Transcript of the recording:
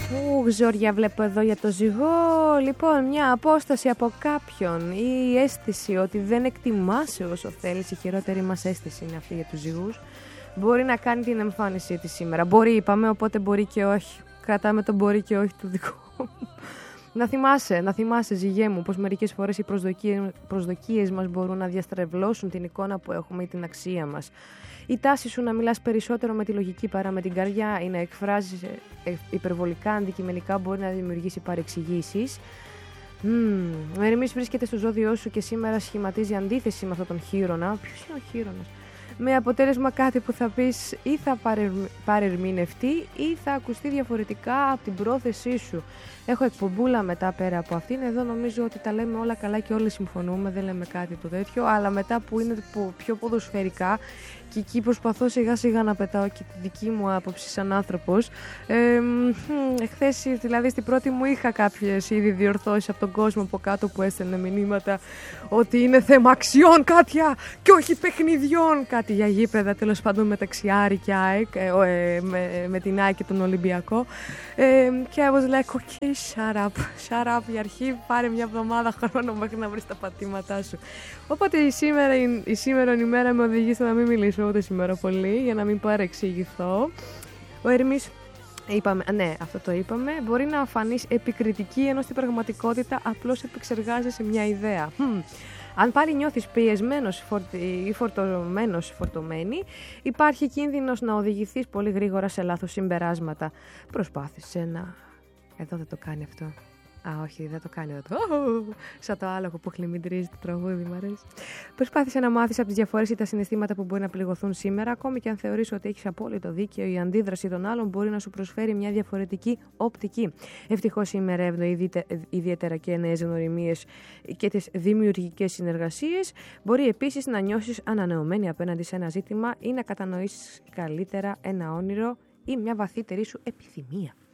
Ζόρια, βλέπω εδώ για το ζυγό. Λοιπόν, μια απόσταση από κάποιον ή η αίσθηση ότι δεν εκτιμάσαι όσο θέλεις, η χειρότερη μας αίσθηση είναι αυτή για τους ζυγούς, μπορεί να κάνει την εμφάνισή της σήμερα. Μπορεί, είπαμε, οπότε μπορεί και όχι. Κρατάμε το μπορεί και όχι το δικό μου. Να θυμάσαι, ζυγέ μου, πως μερικές φορές οι προσδοκίες μας μπορούν να διαστρεβλώσουν την εικόνα που έχουμε ή την αξία μας. Η τάση σου να μιλάς περισσότερο με τη λογική παρά με την καρδιά ή να εκφράζεις υπερβολικά αντικειμενικά μπορεί να δημιουργήσει παρεξηγήσεις. Ο Ερμής βρίσκεται στο ζώδιό σου και σήμερα σχηματίζει αντίθεση με αυτόν τον Χείρονα. Ποιος είναι ο Χείρονας? Με αποτέλεσμα κάτι που θα πεις ή θα παρερμηνευτεί ή θα ακουστεί διαφορετικά από την πρόθεσή σου. Έχω εκπομπούλα μετά πέρα από αυτήν. Εδώ νομίζω ότι τα λέμε όλα καλά και όλοι συμφωνούμε, δεν λέμε κάτι το τέτοιο. Αλλά μετά που είναι πιο ποδοσφαιρικά και εκεί προσπαθώ σιγά σιγά να πετάω και τη δική μου άποψη σαν άνθρωπος. Εχθές δηλαδή στην πρώτη μου είχα κάποιες ήδη διορθώσεις από τον κόσμο από κάτω που έστελνε μηνύματα ότι είναι θέμα αξιών Κάτια και όχι παιχνιδιών. Κάτι για γήπεδα τέλος πάντων μεταξύ Άρη και ΑΕΚ, με την ΑΕΚ και τον Ολυμπιακό. Και I was like, okay, shut up, η αρχή πάρε μια εβδομάδα χρόνο μέχρι να βρεις τα πατήματά σου. Οπότε η σήμερα ημέρα με οδηγεί στο να μην μιλήσω ούτε σήμερα πολύ, για να μην παρεξηγηθώ. Ο Ερμής, ναι, αυτό το είπαμε, μπορεί να φανείς επικριτική, ενώ στην πραγματικότητα απλώς επεξεργάζεσαι μια ιδέα. Αν πάλι νιώθεις πιεσμένος ή φορτωμένη, υπάρχει κίνδυνος να οδηγηθείς πολύ γρήγορα σε λάθος συμπεράσματα. Προσπάθησε να... Εδώ δεν το κάνει αυτό. Όχι, δεν το κάνει εδώ. Σαν το άλογο που χλιμιντρίζει το τραγούδι, μου αρέσει. Προσπάθησε να μάθεις από τις διαφορές ή τα συναισθήματα που μπορεί να πληγωθούν σήμερα. Ακόμη και αν θεωρείς ότι έχεις απόλυτο δίκαιο, η αντίδραση των άλλων μπορεί να σου προσφέρει μια διαφορετική οπτική. Ευτυχώς σήμερα ευνοεί ιδιαίτερα και νέες γνωριμίες και τις δημιουργικές συνεργασίες. Μπορεί επίσης να νιώσεις ανανεωμένη απέναντι σε ένα ζήτημα ή να κατανοήσεις καλύτερα ένα όνειρο ή μια βαθύτερη σου επιθυμία.